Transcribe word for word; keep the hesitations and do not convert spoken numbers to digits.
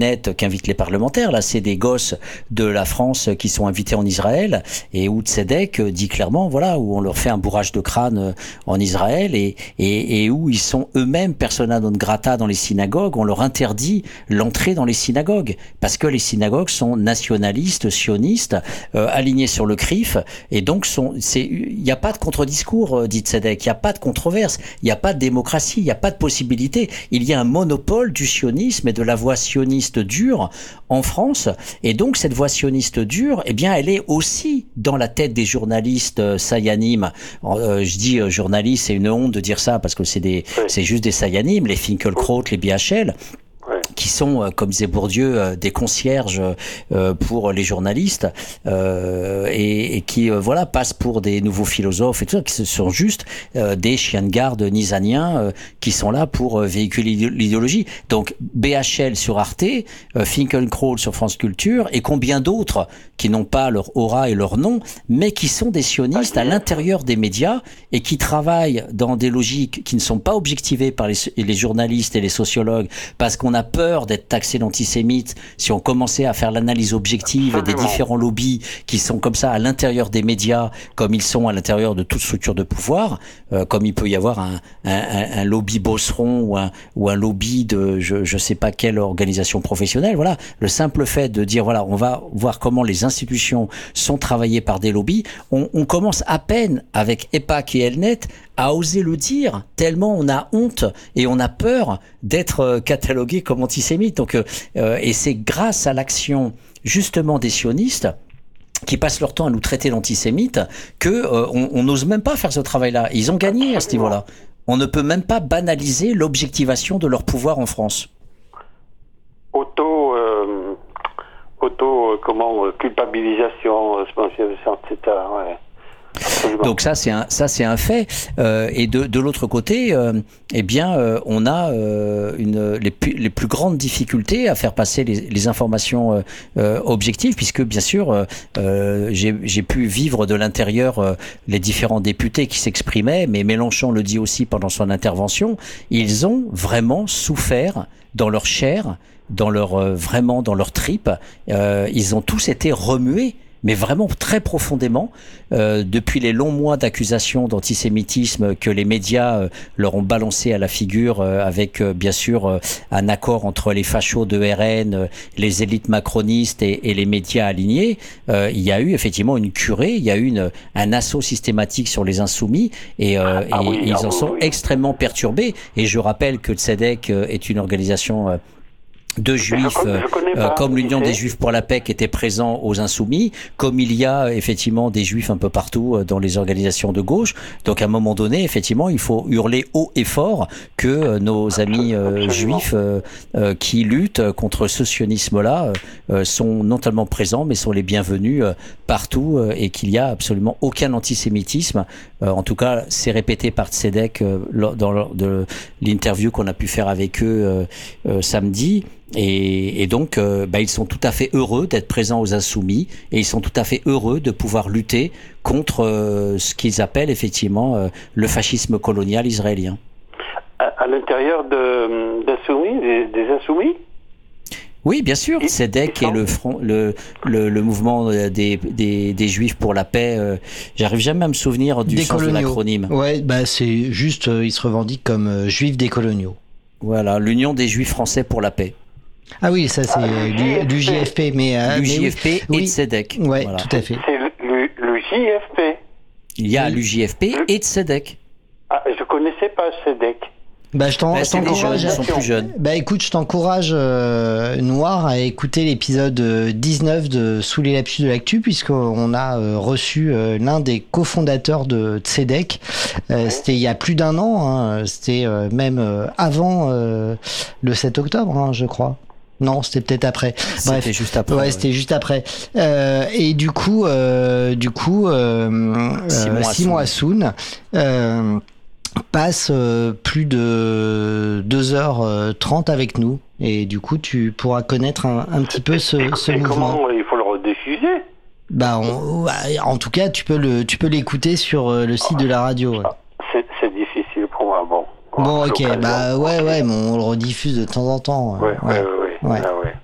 qu'invitent les parlementaires. Là, c'est des gosses de la France qui sont invités en Israël et où Tzedek dit clairement, voilà, où on leur fait un bourrage de crâne en Israël et, et, et où ils sont eux-mêmes persona non grata dans les synagogues. On leur interdit l'entrée dans les synagogues parce que les synagogues sont nationalistes, sionistes, euh, alignés sur le C R I F et donc sont, c'est, il n'y a pas de contre-discours, dit Tzedek, il n'y a pas de controverse, il n'y a pas de démocratie, il n'y a pas de possibilité. Il y a un monopole du sionisme et de la voix sioniste dure en France, et donc cette voix sioniste dure, eh bien, elle est aussi dans la tête des journalistes euh, sayanim. Euh, je dis euh, journalistes, c'est une honte de dire ça parce que c'est des, oui. c'est juste des sayanim, les Finkelkraut, les B H L. Qui sont, comme disait Bourdieu, des concierges pour les journalistes euh, et, et qui, voilà, passent pour des nouveaux philosophes et tout ça, qui sont juste euh, des chiens de garde nizaniens euh, qui sont là pour véhiculer l'idéologie. Donc B H L sur Arte, euh, Finkelkraut sur France Culture et combien d'autres qui n'ont pas leur aura et leur nom, mais qui sont des sionistes à l'intérieur des médias et qui travaillent dans des logiques qui ne sont pas objectivées par les, les journalistes et les sociologues parce qu'on a peur d'être taxé d'antisémite si on commençait à faire l'analyse objective Absolument. Des différents lobbies qui sont comme ça à l'intérieur des médias, comme ils sont à l'intérieur de toute structure de pouvoir, euh, comme il peut y avoir un, un, un lobby Bosseron ou un, ou un lobby de je je sais pas quelle organisation professionnelle. Voilà, le simple fait de dire voilà, on va voir comment les institutions sont travaillées par des lobbies, on, on commence à peine avec E P A C et Elnet à oser le dire, tellement on a honte et on a peur d'être catalogué comme antisémite. Donc, euh, et c'est grâce à l'action justement des sionistes qui passent leur temps à nous traiter d'antisémites que euh, on n'ose même pas faire ce travail-là. Ils ont gagné à ce niveau-là. On ne peut même pas banaliser l'objectivation de leur pouvoir en France. Auto, euh, auto, euh, comment, euh, culpabilisation, euh, et cetera. Ouais. Absolument. Donc ça c'est un ça c'est un fait euh, et de de l'autre côté euh, eh bien euh, on a euh, une les plus les plus grandes difficultés à faire passer les, les informations euh, euh, objectives puisque bien sûr euh, euh, j'ai j'ai pu vivre de l'intérieur euh, les différents députés qui s'exprimaient, mais Mélenchon le dit aussi pendant son intervention, ils ont vraiment souffert dans leur chair, dans leur euh, vraiment dans leur tripes, euh, ils ont tous été remués, mais vraiment très profondément, euh, depuis les longs mois d'accusations d'antisémitisme que les médias euh, leur ont balancé à la figure, euh, avec euh, bien sûr euh, un accord entre les fachos de R N, euh, les élites macronistes et, et les médias alignés. Euh, il y a eu effectivement une curée, il y a eu une, un assaut systématique sur les insoumis, et, euh, ah, et, oui, et ils ah, en oui, sont oui. extrêmement perturbés. Et je rappelle que Tzedek euh, est une organisation euh, de juifs, euh, comme l'Union des Juifs pour la paix qui était présent aux Insoumis, comme il y a effectivement des juifs un peu partout euh, dans les organisations de gauche. Donc à un moment donné, effectivement, il faut hurler haut et fort que euh, nos amis euh, juifs euh, euh, qui luttent contre ce sionisme-là euh, sont non seulement présents, mais sont les bienvenus euh, partout euh, et qu'il y a absolument aucun antisémitisme. Euh, en tout cas, c'est répété par Tzedek euh, dans le, de l'interview qu'on a pu faire avec eux euh, euh, samedi. Et, et donc, euh, bah, ils sont tout à fait heureux d'être présents aux Insoumis et ils sont tout à fait heureux de pouvoir lutter contre euh, ce qu'ils appellent effectivement euh, le fascisme colonial israélien. À, à l'intérieur de, d'Insoumis, des, des Insoumis ? Oui, bien sûr. Tzedek et le, front, le, le, le mouvement des, des, des Juifs pour la paix. Euh, j'arrive jamais à me souvenir du sens de l'acronyme. Ouais, bah c'est juste, euh, ils se revendiquent comme euh, Juifs décoloniaux. Voilà, l'Union des Juifs français pour la paix. Ah oui, ça c'est ah, l'U J F P, mais euh, l'U J F P oui. et Tzedek. Ouais, voilà. tout à fait. C'est l'U J F P. Il y a l'U J F P et Tzedek. Ah, je connaissais pas Tzedek. Bah, je t'en, bah, je t'encourage. Ils sont plus jeunes. Bah, écoute, je t'encourage, euh, Noir, à écouter l'épisode dix-neuf de Sous les lapsus de l'actu, puisqu'on a euh, reçu euh, l'un des cofondateurs de Tzedek. Euh, oui. C'était il y a plus d'un an, hein, c'était euh, même euh, avant euh, le sept octobre, hein, je crois. Non, c'était peut-être après. C'était Bref, juste après. Ouais, ouais. c'était juste après. Euh, et du coup, euh, du coup, euh, Simon, Simon Assoun. Euh, passe euh, plus de deux heures trente avec nous, et du coup tu pourras connaître un, un petit peu ce, ce mouvement. Comment il faut le rediffuser? Bah, on, en tout cas, tu peux le, tu peux l'écouter sur le site de la radio. Ouais. C'est, c'est difficile pour moi. Bon. Bon, ok, bah ouais, ouais, mais on le rediffuse de temps en temps. Ouais, ouais, ouais. ouais, ouais. ouais. Ah, ouais.